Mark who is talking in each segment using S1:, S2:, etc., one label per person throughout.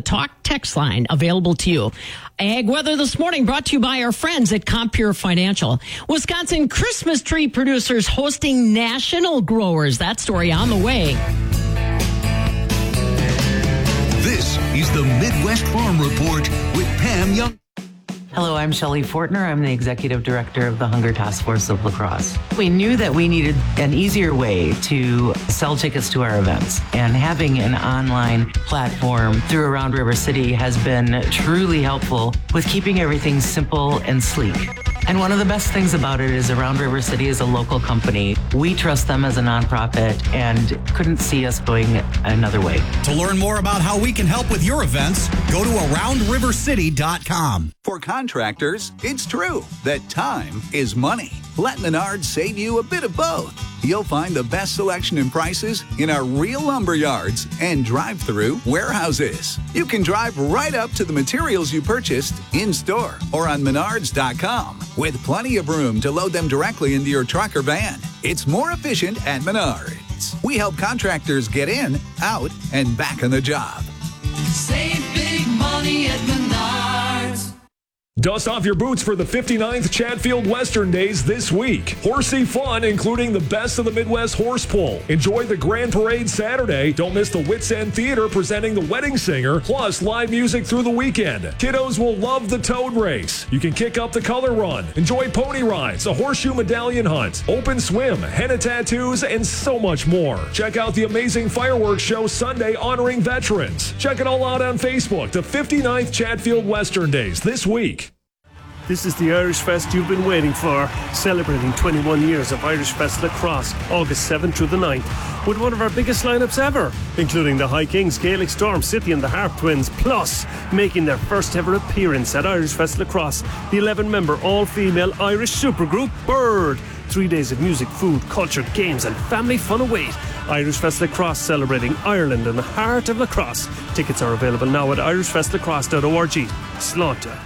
S1: talk text line available to you. Ag weather this morning brought to you by our friends at Compure Financial. Wisconsin Christmas tree producers hosting national growers. That story on the way.
S2: This is the Midwest Farm Report with Pam Young.
S3: Hello, I'm Shelley Fortner. I'm the Executive Director of the Hunger Task Force of La Crosse. We knew that we needed an easier way to sell tickets to our events, and having an online platform through Around River City has been truly helpful with keeping everything simple and sleek. And one of the best things about it is Around River City is a local company. We trust them as a nonprofit and couldn't see us going another way.
S4: To learn more about how we can help with your events, go to AroundRiverCity.com.
S2: For contractors, it's true that time is money. Let Menards save you a bit of both. You'll find the best selection and prices in our real lumber yards and drive-through warehouses. You can drive right up to the materials you purchased in-store or on Menards.com with plenty of room to load them directly into your truck or van. It's more efficient at Menards. We help contractors get in, out, and back on the job.
S5: Save big money at Menards.
S6: Dust off your boots for the 59th Chatfield Western Days this week. Horsey fun, including the best of the Midwest horse pull. Enjoy the Grand Parade Saturday. Don't miss the Wits End Theater presenting The Wedding Singer, plus live music through the weekend. Kiddos will love the Toad Race. You can kick up the color run. Enjoy pony rides, the Horseshoe Medallion Hunt, open swim, henna tattoos, and so much more. Check out the amazing fireworks show Sunday honoring veterans. Check it all out on Facebook. The 59th Chatfield Western Days this week.
S7: This is the Irish Fest you've been waiting for, celebrating 21 years of Irish Fest La Crosse, August 7th through the 9th, with one of our biggest lineups ever, including the High Kings, Gaelic Storm, City and the Harp Twins, plus making their first ever appearance at Irish Fest La Crosse, the 11-member all-female Irish supergroup Bird. 3 days of music, food, culture, games and family fun await. Irish Fest La Crosse, celebrating Ireland in the heart of La Crosse. Tickets are available now at irishfestlacrosse.org. Slaughter.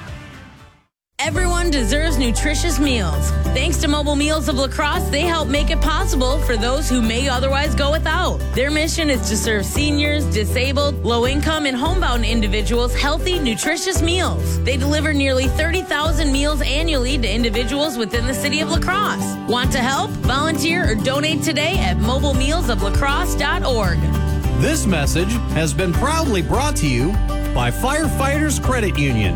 S8: Everyone deserves nutritious meals. Thanks to Mobile Meals of La Crosse, they help make it possible for those who may otherwise go without. Their mission is to serve seniors, disabled, low-income, and homebound individuals healthy, nutritious meals. They deliver nearly 30,000 meals annually to individuals within the city of La Crosse. Want to help? Volunteer or donate today at mobilemealsoflacrosse.org.
S4: This message has been proudly brought to you by Firefighters Credit Union.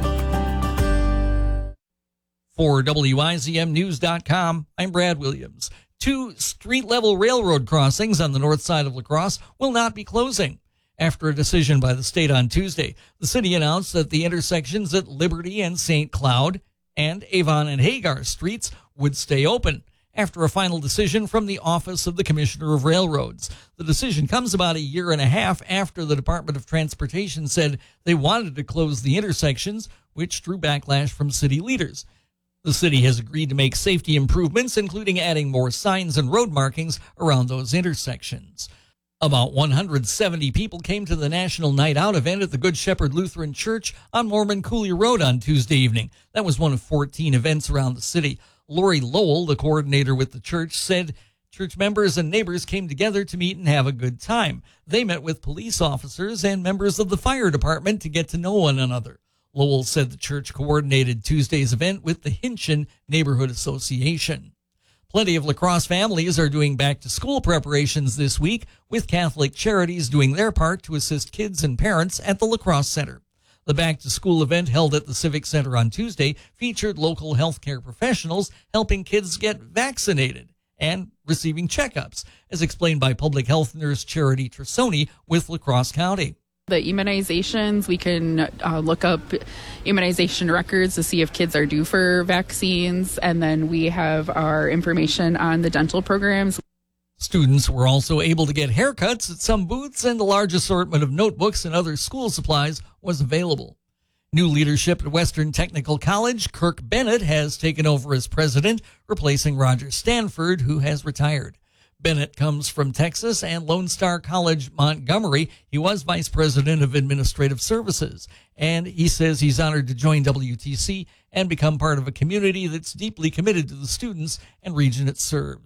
S9: For WIZMnews.com, I'm Brad Williams. 2 street-level railroad crossings on the north side of La Crosse will not be closing. After a decision by the state on Tuesday, the city announced that the intersections at Liberty and St. Cloud and Avon and Hagar streets would stay open after a final decision from the Office of the Commissioner of Railroads. The decision comes about a year and a half after the Department of Transportation said they wanted to close the intersections, which drew backlash from city leaders. The city has agreed to make safety improvements, including adding more signs and road markings around those intersections. About 170 people came to the National Night Out event at the Good Shepherd Lutheran Church on Mormon Coulee Road on Tuesday evening. That was one of 14 events around the city. Lori Lowell, the coordinator with the church, said church members and neighbors came together to meet and have a good time. They met with police officers and members of the fire department to get to know one another. Lowell said the church coordinated Tuesday's event with the Hinchin Neighborhood Association. Plenty of La Crosse families are doing back-to-school preparations this week, with Catholic Charities doing their part to assist kids and parents at the La Crosse Center. The back-to-school event held at the Civic Center on Tuesday featured local healthcare professionals helping kids get vaccinated and receiving checkups, as explained by public health nurse Charity Trussoni with La Crosse County.
S10: The immunizations, we can look up immunization records to see if kids are due for vaccines, and then we have our information on the dental programs.
S9: Students were also able to get haircuts at some booths, and a large assortment of notebooks and other school supplies was available. New leadership at Western Technical College, Kirk Bennett, has taken over as president, replacing Roger Stanford, who has retired. Bennett comes from Texas and Lone Star College, Montgomery. He was vice president of administrative services, and he says he's honored to join WTC and become part of a community that's deeply committed to the students and region it serves.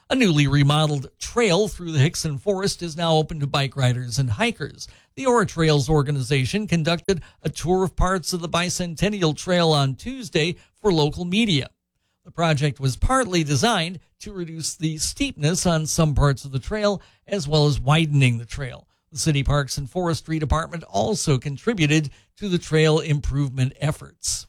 S9: A newly remodeled trail through the Hickson Forest is now open to bike riders and hikers. The Ora Trails organization conducted a tour of parts of the Bicentennial Trail on Tuesday for local media. The project was partly designed to reduce the steepness on some parts of the trail, as well as widening the trail. The City Parks and Forestry Department also contributed to the trail improvement efforts.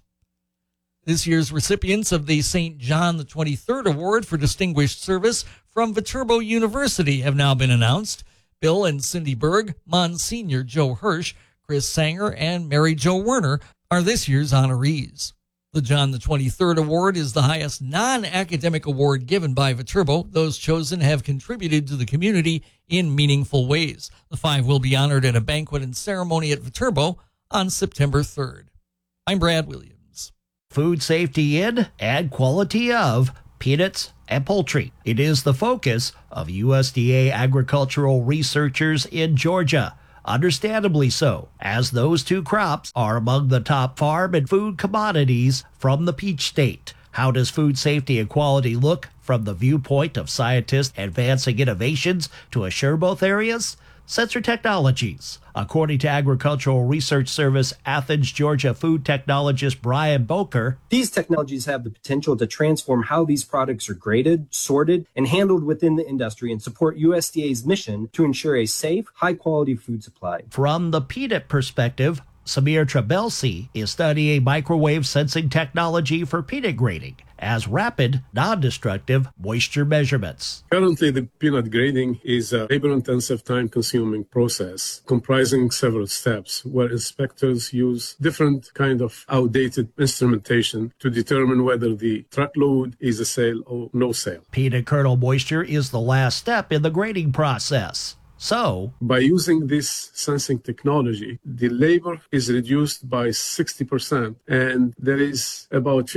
S9: This year's recipients of the St. John the 23rd Award for Distinguished Service from Viterbo University have now been announced. Bill and Cindy Berg, Monsignor Joe Hirsch, Chris Sanger, and Mary Jo Werner are this year's honorees. The John the 23rd Award is the highest non-academic award given by Viterbo. Those chosen have contributed to the community in meaningful ways. The 5 will be honored at a banquet and ceremony at Viterbo on September 3rd. I'm Brad Williams.
S11: Food safety in and quality of peanuts and poultry. It is the focus of USDA agricultural researchers in Georgia. Understandably so, as those two crops are among the top farm and food commodities from the Peach State. How does food safety and quality look from the viewpoint of scientists advancing innovations to assure both areas? Sensor Technologies. According to Agricultural Research Service Athens, Georgia food technologist Brian Boker,
S12: these technologies have the potential to transform how these products are graded, sorted, and handled within the industry and support USDA's mission to ensure a safe, high-quality food supply.
S11: From the peanut perspective, Samir Trabelsi is studying microwave sensing technology for peanut grading as rapid, non-destructive moisture measurements.
S13: Currently, the peanut grading is a labor-intensive, time-consuming process comprising several steps where inspectors use different kind of outdated instrumentation to determine whether the truckload is a sale or no sale.
S11: Peanut kernel moisture is the last step in the grading process. So,
S13: by using this sensing technology, the labor is reduced by 60%, and there is about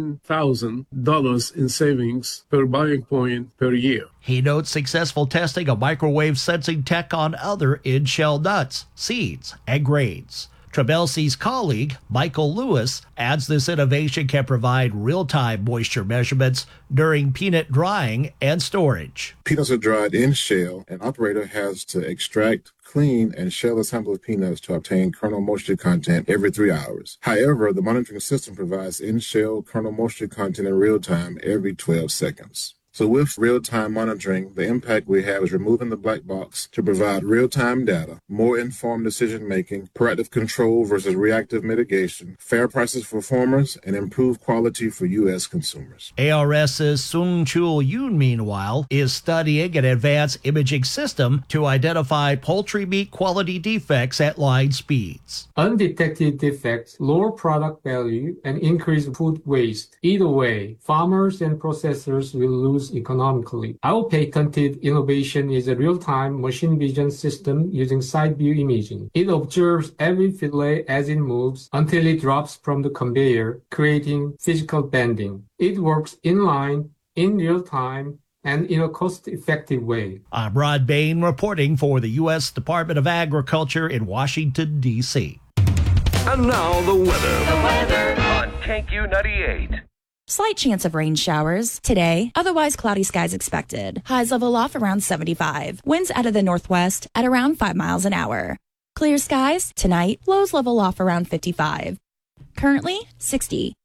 S13: $15,000 in savings per buying point per year.
S11: He notes successful testing of microwave sensing tech on other in-shell nuts, seeds, and grains. Trabelsi's colleague, Michael Lewis, adds this innovation can provide real-time moisture measurements during peanut drying and storage.
S14: Peanuts are dried in shell. An operator has to extract, clean, and shell assemble peanuts to obtain kernel moisture content every 3 hours. However, the monitoring system provides in-shell kernel moisture content in real time every 12 seconds. So with real-time monitoring, the impact we have is removing the black box to provide real-time data, more informed decision-making, proactive control versus reactive mitigation, fair prices for farmers, and improved quality for U.S. consumers.
S11: ARS's Sung-Chul Yoon, meanwhile, is studying an advanced imaging system to identify poultry meat quality defects at line speeds.
S15: Undetected defects lower product value and increase food waste. Either way, farmers and processors will lose economically. Our patented innovation is a real-time machine vision system using side view imaging. It observes every fillet as it moves until it drops from the conveyor, creating physical bending. It works in line, in real time, and in a cost-effective way.
S11: I'm Rod Bain reporting for the U.S. Department of Agriculture in Washington, D.C.
S16: And now the weather on KQ98.
S17: Slight chance of rain showers today, otherwise cloudy skies expected. Highs level off around 75. Winds out of the northwest at around 5 miles an hour. Clear skies tonight, lows level off around 55. Currently 60.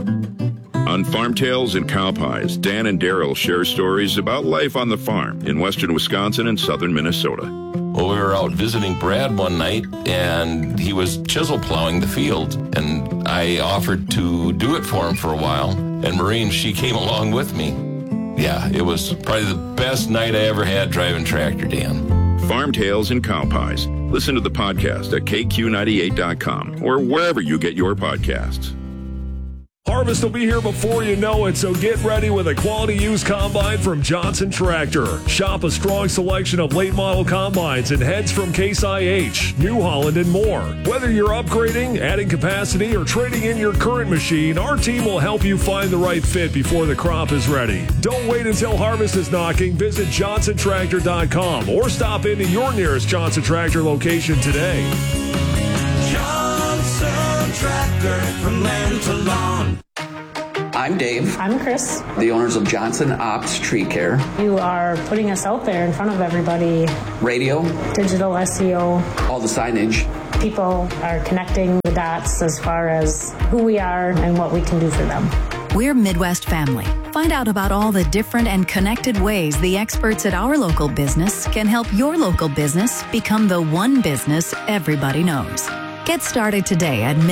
S18: On Farm Tales and Cow Pies, Dan and Daryl share stories about life on the farm in western Wisconsin and southern Minnesota.
S19: Well, we were out visiting Brad one night, and he was chisel plowing the field, and I offered to do it for him for a while, and Maureen, she came along with me. Yeah, it was probably the best night I ever had driving tractor, Dan.
S18: Farm Tales and Cow Pies. Listen to the podcast at KQ98.com or wherever you get your podcasts.
S6: Harvest will be here before you know it, so get ready with a quality used combine from Johnson Tractor. Shop a strong selection of late model combines and heads from Case IH, New Holland, and more. Whether you're upgrading, adding capacity, or trading in your current machine, our team will help you find the right fit before the crop is ready. Don't wait until harvest is knocking. Visit JohnsonTractor.com or stop into your nearest Johnson Tractor location today.
S5: Johnson Tractor, from land to lawn.
S20: I'm Dave.
S21: I'm Chris.
S20: The owners of Johnson Ops Tree Care.
S21: You are putting us out there in front of everybody.
S20: Radio.
S21: Digital SEO.
S20: All the signage.
S21: People are connecting the dots as far as who we are and what we can do for them.
S22: We're Midwest Family. Find out about all the different and connected ways the experts at our local business can help your local business become the one business everybody knows. Get started today at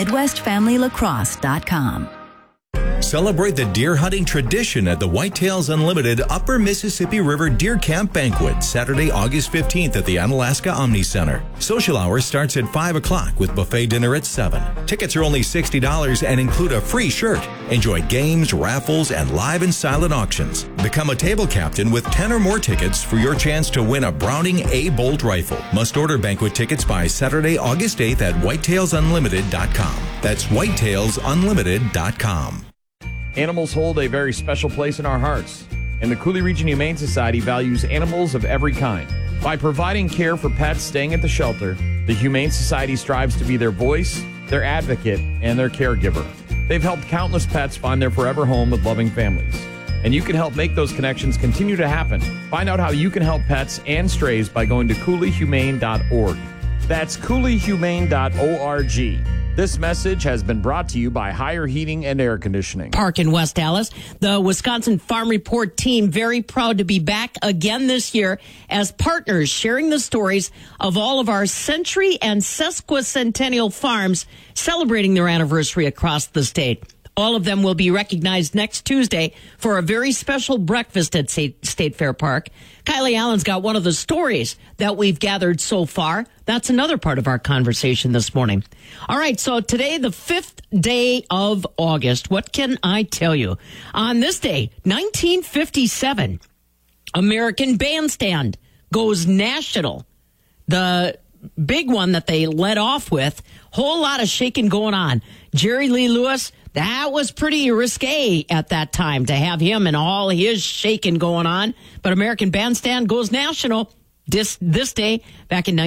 S22: MidwestFamilyLacrosse.com.
S23: Celebrate the deer hunting tradition at the Whitetails Unlimited Upper Mississippi River Deer Camp Banquet, Saturday, August 15th at the Onalaska Omni Center. Social hour starts at 5 o'clock with buffet dinner at 7. Tickets are only $60 and include a free shirt. Enjoy games, raffles, and live and silent auctions. Become a table captain with 10 or more tickets for your chance to win a Browning A Bolt rifle. Must order banquet tickets by Saturday, August 8th at whitetailsunlimited.com. That's whitetailsunlimited.com.
S24: Animals hold a very special place in our hearts, and the Cooley Region Humane Society values animals of every kind. By providing care for pets staying at the shelter, the Humane Society strives to be their voice, their advocate, and their caregiver. They've helped countless pets find their forever home with loving families. And you can help make those connections continue to happen. Find out how you can help pets and strays by going to CooleyHumane.org. That's CooleyHumane.org. This message has been brought to you by Higher Heating and Air Conditioning.
S1: Park in West Allis. The Wisconsin Farm Report team very proud to be back again this year as partners, sharing the stories of all of our century and sesquicentennial farms celebrating their anniversary across the state. All of them will be recognized next Tuesday for a very special breakfast at State Fair Park. Kylie Allen's got one of the stories that we've gathered so far. That's another part of our conversation this morning. All right, so today, the 5th day of August. What can I tell you? On this day, 1957, American Bandstand goes national. The big one that they led off with, whole lot of shaking going on. Jerry Lee Lewis, that was pretty risque at that time to have him and all his shaking going on. But American Bandstand goes national this day back in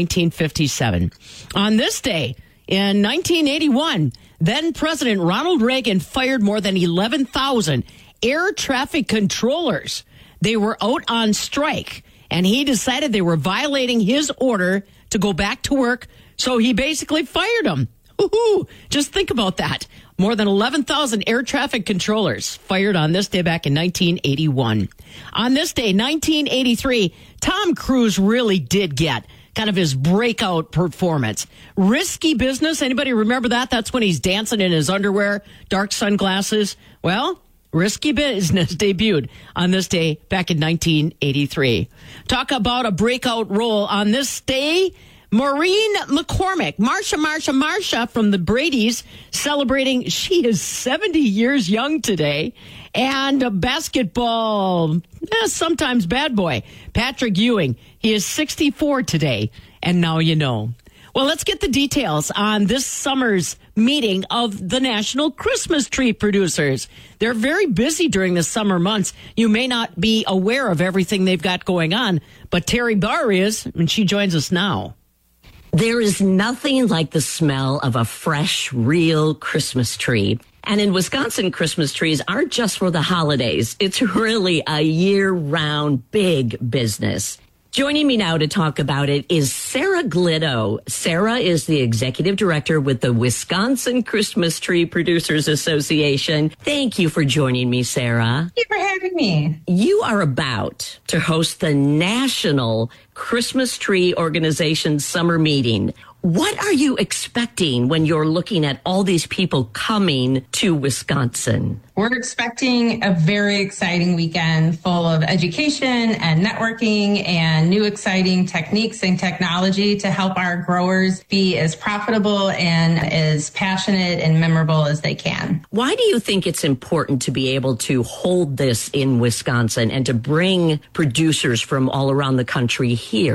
S1: 1957. On this day in 1981, then President Ronald Reagan fired more than 11,000 air traffic controllers. They were out on strike, and he decided they were violating his order to go back to work. So he basically fired them. Woohoo! Just think about that. More than 11,000 air traffic controllers fired on this day back in 1981. On this day, 1983, Tom Cruise really did get kind of his breakout performance. Risky Business, anybody remember that? That's when he's dancing in his underwear, dark sunglasses. Well, Risky Business debuted on this day back in 1983. Talk about a breakout role on this day. Maureen McCormick, Marsha from the Brady's, celebrating. She is 70 years young today. And a basketball, sometimes bad boy, Patrick Ewing. He is 64 today. And now you know. Well, let's get the details on this summer's meeting of the National Christmas Tree Producers. They're very busy during the summer months. You may not be aware of everything they've got going on, but Terry Barr is, and she joins us now.
S25: There is nothing like the smell of a fresh, real Christmas tree. And in Wisconsin, Christmas trees aren't just for the holidays. It's really a year-round big business. Joining me now to talk about it is Sarah Glitto. Sarah is the executive director with the Wisconsin Christmas Tree Producers Association. Thank you for joining me, Sarah.
S26: Thank you for having me.
S25: You are about to host the National Christmas Tree Organization Summer Meeting. What are you expecting when you're looking at all these people coming to Wisconsin?
S26: We're expecting a very exciting weekend full of education and networking and new exciting techniques and technology to help our growers be as profitable and as passionate and memorable as they can.
S25: Why do you think it's important to be able to hold this in Wisconsin and to bring producers from all around the country here?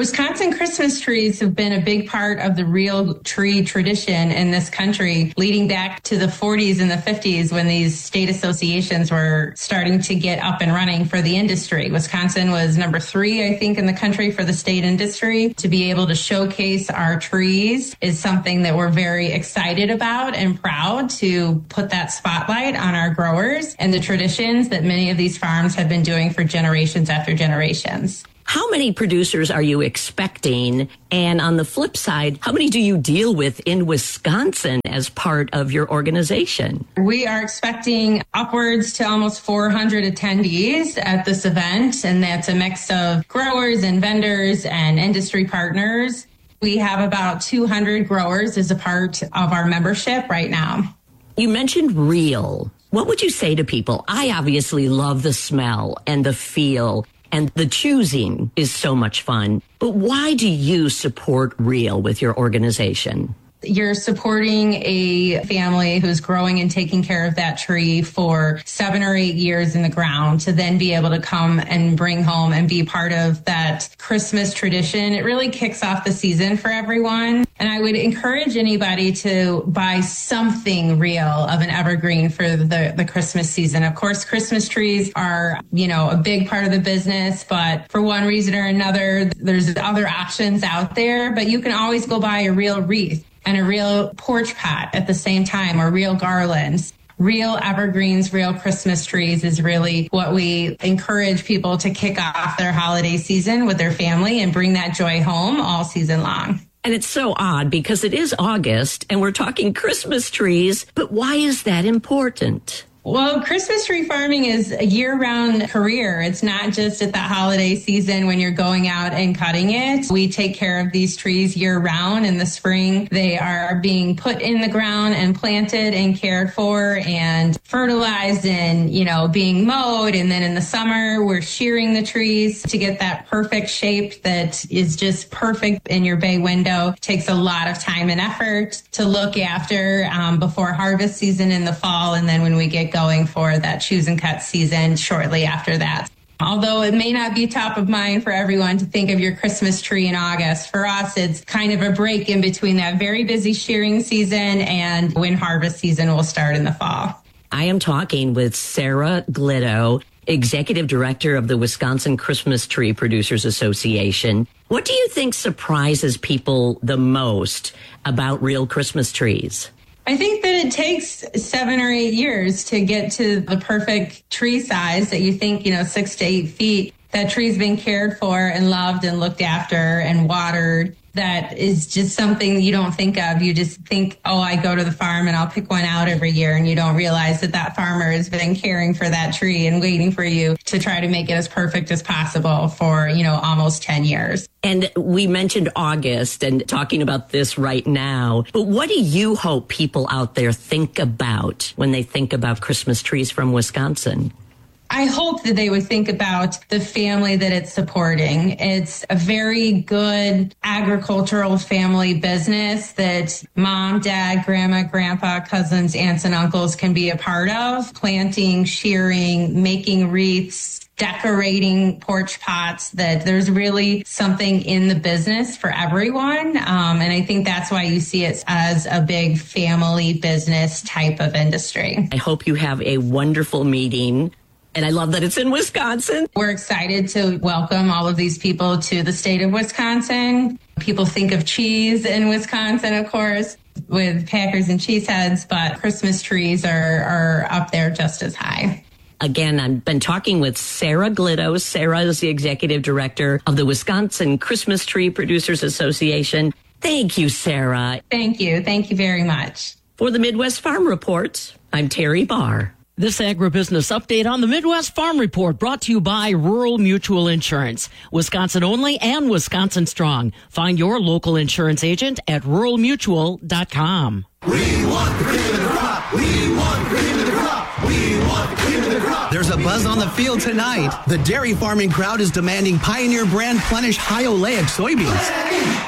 S26: Wisconsin Christmas trees have been a big part of the real tree tradition in this country, leading back to the 40s and the 50s when these state associations were starting to get up and running for the industry. Wisconsin was number 3, I think, in the country for the state industry. To be able to showcase our trees is something that we're very excited about and proud to put that spotlight on our growers and the traditions that many of these farms have been doing for generations after generations.
S25: How many producers are you expecting? And on the flip side, how many do you deal with in Wisconsin as part of your organization?
S26: We are expecting upwards to almost 400 attendees at this event, and that's a mix of growers and vendors and industry partners. We have about 200 growers as a part of our membership right now.
S25: You mentioned real. What would you say to people? I obviously love the smell and the feel. And the choosing is so much fun. But why do you support Real with your organization?
S26: You're supporting a family who's growing and taking care of that tree for 7 or 8 years in the ground to then be able to come and bring home and be part of that Christmas tradition. It really kicks off the season for everyone. And I would encourage anybody to buy something real of an evergreen for the Christmas season. Of course, Christmas trees are, a big part of the business, but for one reason or another, there's other options out there, but you can always go buy a real wreath and a real porch pot at the same time, or real garlands. Real evergreens, real Christmas trees is really what we encourage people to kick off their holiday season with their family and bring that joy home all season long.
S25: And it's so odd because it is August and we're talking Christmas trees, but why is that important?
S26: Well, Christmas tree farming is a year-round career. It's not just at the holiday season when you're going out and cutting it. We take care of these trees year-round. In the spring, they are being put in the ground and planted and cared for and fertilized and, being mowed. And then in the summer, we're shearing the trees to get that perfect shape that is just perfect in your bay window. It takes a lot of time and effort to look after before harvest season in the fall. And then when we get going for that choose and cut season shortly after that. Although it may not be top of mind for everyone to think of your Christmas tree in August, for us, it's kind of a break in between that very busy shearing season and when harvest season will start in the fall.
S25: I am talking with Sarah Glitto, Executive Director of the Wisconsin Christmas Tree Producers Association. What do you think surprises people the most about real Christmas trees?
S26: I think that it takes 7 or 8 years to get to the perfect tree size that you think, 6 to 8 feet. That tree's been cared for and loved and looked after and watered. That is just something you don't think of. You just think, I go to the farm and I'll pick one out every year. And you don't realize that farmer has been caring for that tree and waiting for you to try to make it as perfect as possible for, almost 10 years.
S25: And we mentioned August and talking about this right now. But what do you hope people out there think about when they think about Christmas trees from Wisconsin?
S26: I hope that they would think about the family that it's supporting. It's a very good agricultural family business that mom, dad, grandma, grandpa, cousins, aunts, and uncles can be a part of. Planting, shearing, making wreaths, decorating porch pots, that there's really something in the business for everyone. And I think that's why you see it as a big family business type of industry.
S25: I hope you have a wonderful meeting. And I love that it's in Wisconsin.
S26: We're excited to welcome all of these people to the state of Wisconsin. People think of cheese in Wisconsin, of course, with Packers and Cheeseheads, but Christmas trees are up there just as high.
S25: Again, I've been talking with Sarah Glitto. Sarah is the Executive Director of the Wisconsin Christmas Tree Producers Association. Thank you, Sarah.
S26: Thank you. Thank you very much.
S25: For the Midwest Farm Report, I'm Terry Barr. This agribusiness update on the Midwest Farm Report brought to you by Rural Mutual Insurance. Wisconsin only and Wisconsin strong. Find your local insurance agent at ruralmutual.com.
S5: We want the cream of the crop. We want the cream of the crop. We want the cream of the crop.
S2: There's a buzz on the field tonight. The dairy farming crowd is demanding Pioneer brand Plenish high oleic soybeans.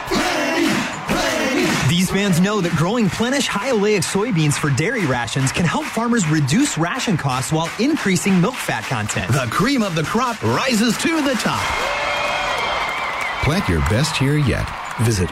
S3: These fans know that growing Plenish high oleic soybeans for dairy rations can help farmers reduce ration costs while increasing milk fat content.
S2: The cream of the crop rises to the top.
S4: Plant your best year yet. Visit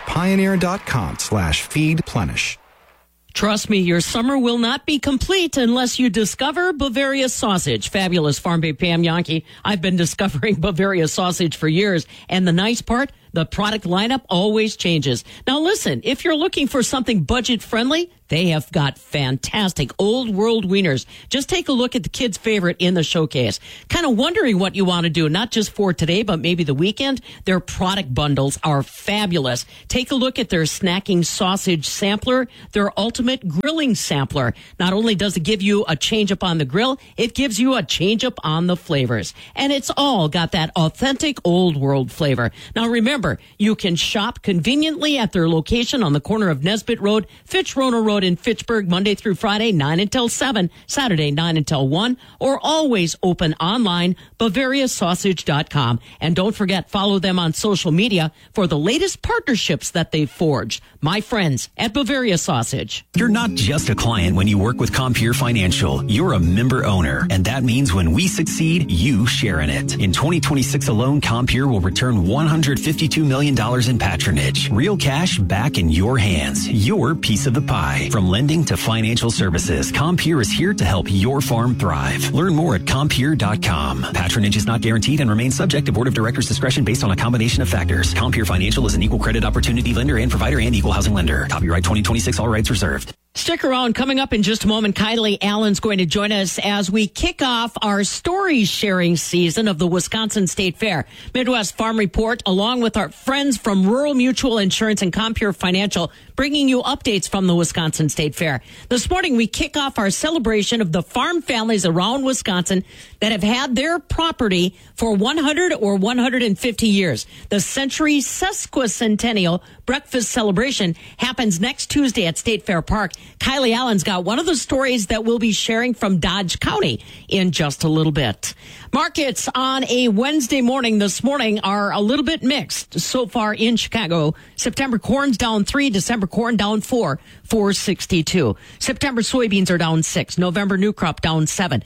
S4: pioneer.com/feedplenish.
S1: Trust me, your summer will not be complete unless you discover Bavaria sausage. Fabulous Farm Babe Pam Yankee. I've been discovering Bavaria sausage for years. And the nice part, the product lineup always changes. Now listen, if you're looking for something budget friendly, they have got fantastic old world wieners. Just take a look at the kids' favorite in the showcase. Kind of wondering what you want to do, not just for today, but maybe the weekend. Their product bundles are fabulous. Take a look at their snacking sausage sampler, their ultimate grilling sampler. Not only does it give you a change up on the grill, it gives you a change up on the flavors. And it's all got that authentic old world flavor. Now remember, you can shop conveniently at their location on the corner of Nesbitt Road, Fitch-Rona Road in Fitchburg, Monday through Friday, 9 until 7, Saturday, 9 until 1, or always open online, BavariaSausage.com. And don't forget, follow them on social media for the latest partnerships that they've forged. My friends at Bavaria Sausage.
S7: You're not just a client when you work with Compeer Financial. You're a member owner, and that means when we succeed, you share in it. In 2026 alone, Compeer will return $152 million in patronage. Real cash back in your hands. Your piece of the pie. From lending to financial services, Compeer is here to help your farm thrive. Learn more at Compeer.com. Patronage is not guaranteed and remains subject to Board of Directors' discretion based on a combination of factors. Compeer Financial is an equal credit opportunity lender and provider and equal housing lender. Copyright 2026, all rights reserved.
S1: Stick around. Coming up in just a moment, Kylie Allen's going to join us as we kick off our story sharing season of the Wisconsin State Fair. Midwest Farm Report, along with our friends from Rural Mutual Insurance and Compeer Financial, bringing you updates from the Wisconsin State Fair. This morning, we kick off our celebration of the farm families around Wisconsin that have had their property for 100 or 150 years. The Century Sesquicentennial Breakfast Celebration happens next Tuesday at State Fair Park. Kylie Allen's got one of the stories that we'll be sharing from Dodge County in just a little bit. Markets on a Wednesday morning this morning are a little bit mixed so far in Chicago. September corn's down 3, December corn down 4, 462. September soybeans are down 6, November new crop down 7,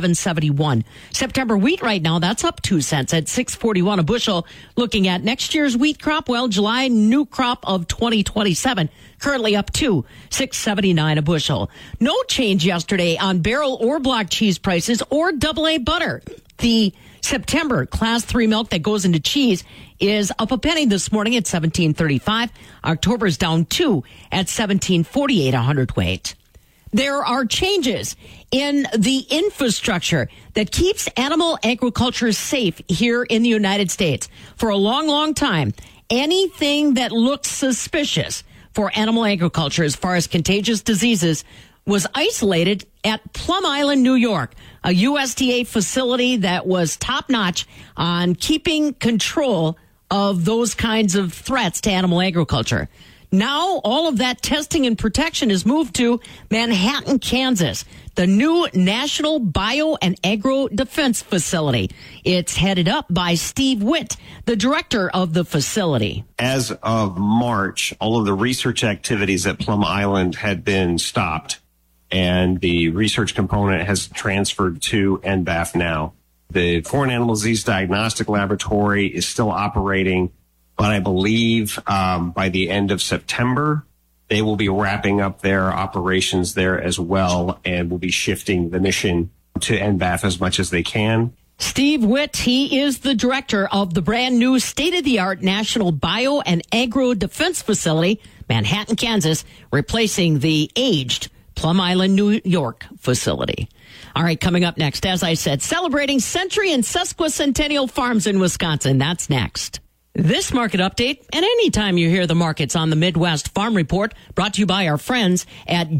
S1: 1171. September wheat right now, that's up 2 cents at 641 a bushel. Looking at next year's wheat crop, well, July new crop of 2027, currently up 2, 679 a bushel. No change yesterday on barrel or block cheese prices or AA butter. The September Class 3 milk that goes into cheese is up a penny this morning at $17.35. October's down 2 at $17.48 a hundredweight. There are changes in the infrastructure that keeps animal agriculture safe here in the United States. For a long, long time, anything that looked suspicious for animal agriculture as far as contagious diseases was isolated at Plum Island, New York, a USDA facility that was top-notch on keeping control of those kinds of threats to animal agriculture. Now, all of that testing and protection is moved to Manhattan, Kansas, the new National Bio and Agro Defense Facility. It's headed up by Steve Witt, the director of the facility.
S8: As of March, all of the research activities at Plum Island had been stopped, and the research component has transferred to NBAF now. The Foreign Animal Disease Diagnostic Laboratory is still operating, but I believe by the end of September, they will be wrapping up their operations there as well and will be shifting the mission to NBAF as much as they can.
S1: Steve Witt, he is the director of the brand new state-of-the-art National Bio and Agro Defense Facility, Manhattan, Kansas, replacing the aged Plum Island, New York facility. All right, coming up next, as I said, celebrating century and sesquicentennial farms in Wisconsin. That's next. This market update, and anytime you hear the markets on the Midwest Farm Report, brought to you by our friends at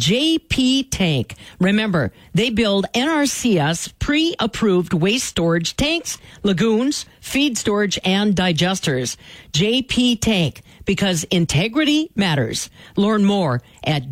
S1: JP Tank. Remember, they build NRCS pre-approved waste storage tanks, lagoons, feed storage, and digesters. JP Tank, because integrity matters. Learn more at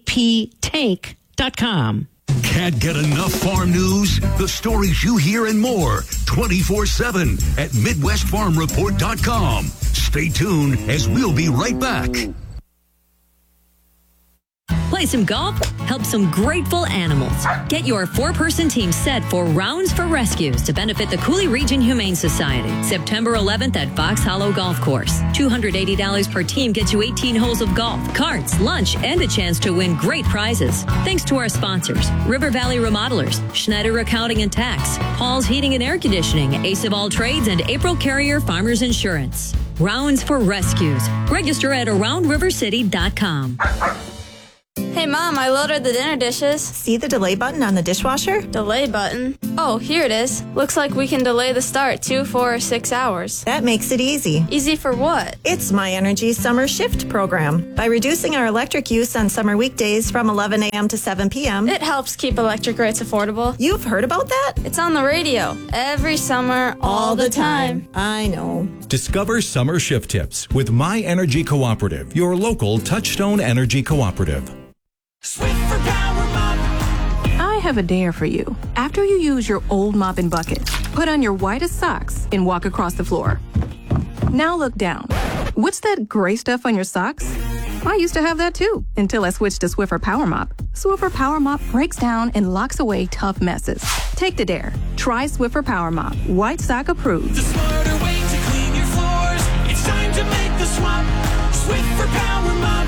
S1: jptank.com.
S9: Can't get enough farm news? The stories you hear and more 24/7 at MidwestFarmReport.com. Stay tuned as we'll be right back.
S10: play some golf, help some grateful animals. Get your 4-person team set for Rounds for Rescues to benefit the Cooley Region Humane Society. September 11th at Fox Hollow Golf Course. $280 per team gets you 18 holes of golf, carts, lunch, and a chance to win great prizes. Thanks to our sponsors, River Valley Remodelers, Schneider Accounting and Tax, Paul's Heating and Air Conditioning, Ace of All Trades, and April Carrier Farmers Insurance. Rounds for Rescues. Register at AroundRiverCity.com.
S11: Hey, Mom, I loaded the dinner dishes.
S12: See the delay button on the dishwasher?
S11: Delay button? Oh, here it is. Looks like we can delay the start 2, 4, or 6 hours.
S12: That makes it easy.
S11: Easy for what?
S12: It's My Energy Summer Shift program. By reducing our electric use on summer weekdays from 11 a.m. to 7 p.m.,
S11: it helps keep electric rates affordable.
S12: You've heard about that?
S11: It's on the radio. Every summer, all the time.
S12: I know.
S23: Discover summer shift tips with My Energy Cooperative, your local Touchstone Energy Cooperative.
S13: Swiffer Power Mop. I have a dare for you. After you use your old mop and bucket, put on your whitest socks and walk across the floor. Now look down. What's that gray stuff on your socks? I used to have that too, until I switched to Swiffer Power Mop. Swiffer Power Mop breaks down and locks away tough messes. Take the dare. Try Swiffer Power Mop. White sock approved.
S5: The smarter way to clean your floors. It's time to make the swap. Swiffer Power Mop.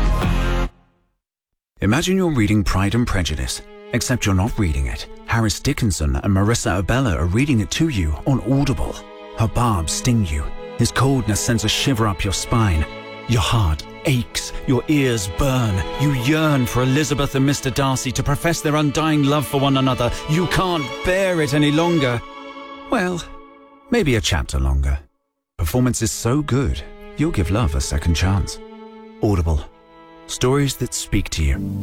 S14: Imagine you're reading Pride and Prejudice, except you're not reading it. Harris Dickinson and Marissa Abella are reading it to you on Audible. Her barbs sting you. His coldness sends a shiver up your spine. Your heart aches. Your ears burn. You yearn for Elizabeth and Mr. Darcy to profess their undying love for one another. You can't bear it any longer. Well, maybe a chapter longer. Performance is so good, you'll give love a second chance. Audible. Stories that speak to you.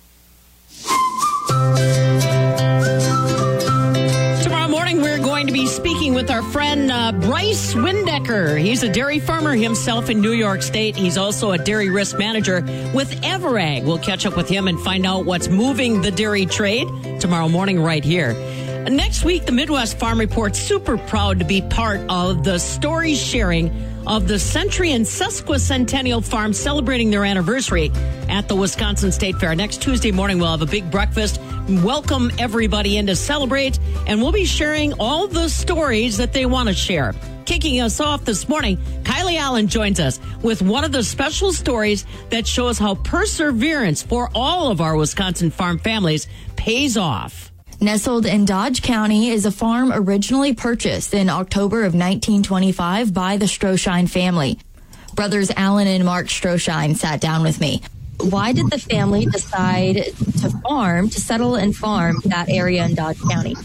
S1: Tomorrow morning, we're going to be speaking with our friend Bryce Windecker. He's a dairy farmer himself in New York State. He's also a dairy risk manager with Everag. We'll catch up with him and find out what's moving the dairy trade tomorrow morning right here. Next week, the Midwest Farm Report's super proud to be part of the story sharing of the Century and Sesquicentennial Farm celebrating their anniversary at the Wisconsin State Fair. Next Tuesday morning, we'll have a big breakfast. Welcome everybody in to celebrate, and we'll be sharing all the stories that they want to share. Kicking us off this morning, Kylie Allen joins us with one of the special stories that shows how perseverance for all of our Wisconsin farm families pays off.
S17: Nestled in Dodge County is a farm originally purchased in October of 1925 by the Stroshine family. Brothers Alan and Mark Stroshine sat down with me. Why did the family decide to settle and farm that area in Dodge County?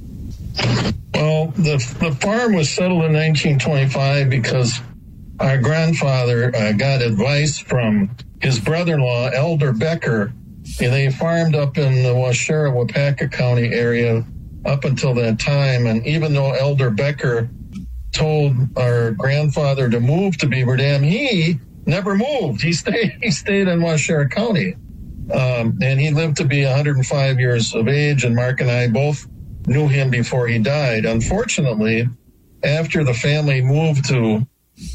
S15: Well, the farm was settled in 1925 because our grandfather got advice from his brother-in-law, Elder Becker. And they farmed up in the Waushara-Waupaca County area up until that time. And even though Elder Becker told our grandfather to move to Beaver Dam, he never moved. He stayed in Waushara County. And he lived to be 105 years of age. And Mark and I both knew him before he died. Unfortunately, after the family moved to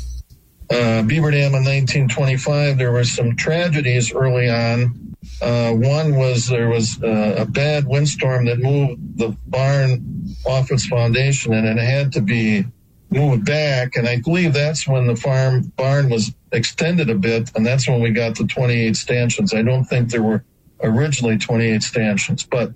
S15: Beaver Dam in 1925, there were some tragedies early on. One was there was a bad windstorm that moved the barn off its foundation, and it had to be moved back. And I believe that's when the barn was extended a bit, and that's when we got the 28 stanchions. I don't think there were originally 28 stanchions, but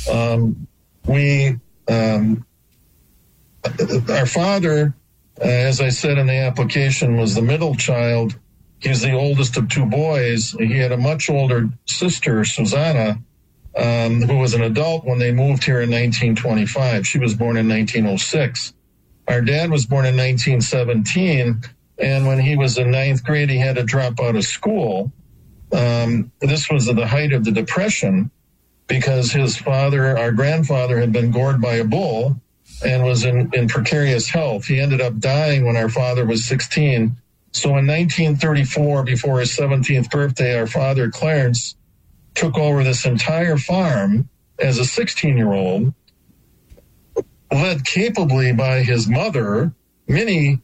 S15: our father, as I said in the application, was the middle child. He's the oldest of two boys. He had a much older sister, Susanna, who was an adult when they moved here in 1925. She was born in 1906. Our dad was born in 1917, and when he was in ninth grade, he had to drop out of school. This was at the height of the Depression because his father, our grandfather, had been gored by a bull and was in precarious health. He ended up dying when our father was 16. So in 1934, before his 17th birthday, our father, Clarence, took over this entire farm as a 16-year-old, led capably by his mother, Minnie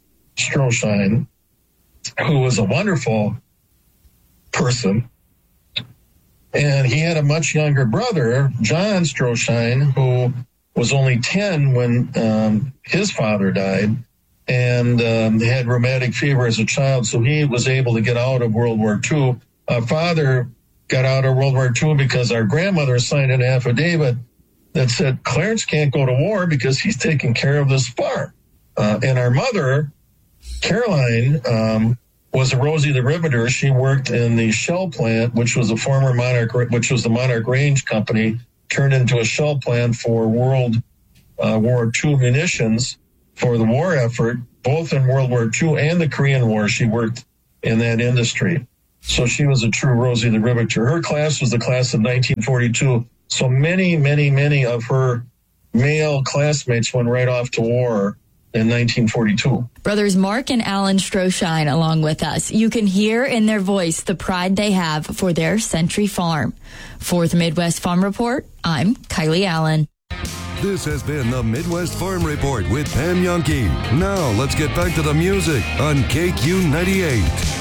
S15: Stroshine, who was a wonderful person. And he had a much younger brother, John Stroshine, who was only 10 when his father died, and had rheumatic fever as a child, so he was able to get out of World War II. Our father got out of World War II because our grandmother signed an affidavit that said Clarence can't go to war because he's taking care of this farm. And our mother, Caroline, was a Rosie the Riveter. She worked in the shell plant, which was the Monarch Range Company, turned into a shell plant for World War II munitions for the war effort, both in World War II and the Korean War. She worked in that industry. So she was a true Rosie the Riveter. Her class was the class of 1942. So many of her male classmates went right off to war in 1942.
S6: Brothers Mark and Alan Stroshine along with us. You can hear in their voice the pride they have for their Century Farm. For the Midwest Farm Report, I'm Kylie Allen.
S16: This has been the Midwest Farm Report with Pam Yonke. Now let's get back to the music on KQ 98.